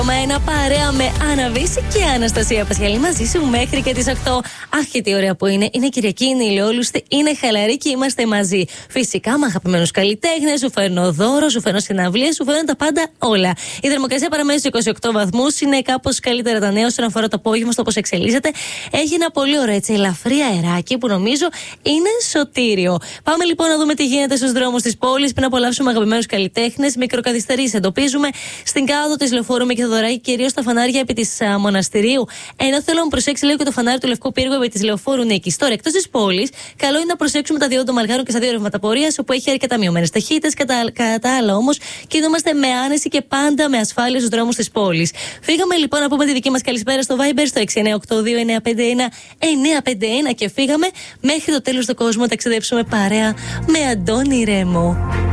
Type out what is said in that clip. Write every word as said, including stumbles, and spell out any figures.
Ένα παρέα με Άννα Βύση και Αναστασία Πασχαλή μαζί σου μέχρι και τις οκτώ. Αχ, και τι ωραία που είναι. Είναι Κυριακή, είναι ηλιόλουστη, είναι χαλαρή και είμαστε μαζί. Φυσικά με αγαπημένους καλλιτέχνες, σου φέρνω δώρο, σου φέρνω συναυλίες, σου φέρνω τα πάντα όλα. Η θερμοκρασία παραμένει στους είκοσι οκτώ βαθμούς. Είναι κάπως καλύτερα τα νέα όσον αφορά το απόγευμα, στο πώς εξελίσσεται. Έχει ένα πολύ ωραίο έτσι ελαφρύ αεράκι που νομίζω είναι σωτήριο. Πάμε λοιπόν να δούμε τι γίνεται στους δρόμους της πόλης πριν απολαύσουμε αγαπημένους καλλιτέχνες. Μικροκαθυστερήσεις εντοπίζουμε στην κάδο της Λεωφόρου με Θοδωράκη, κυρίως τα φανάρια επί της uh, Μοναστηρίου. Ενώ θέλω να προσέξει λίγο και το φανάρι του Λευκού Πύργου επί της Λεωφόρου Νίκης. Τώρα, εκτός της πόλης, καλό είναι να προσέξουμε τα διόδια των Μαλγάρων και στα δύο ρευματοπορίας, όπου έχει αρκετά μειωμένες ταχύτητες. Κατά, κατά άλλα όμως, κινούμαστε με άνεση και πάντα με ασφάλεια στους δρόμους της πόλης. Φύγαμε λοιπόν να πούμε τη δική μας καλησπέρα στο Viber στο έξι εννιά οκτώ δύο εννιά πέντε ένα εννιά πέντε ένα και φύγαμε μέχρι το τέλος του κόσμου να ταξιδέψουμε παρέα με Αντώνη Ρέμο.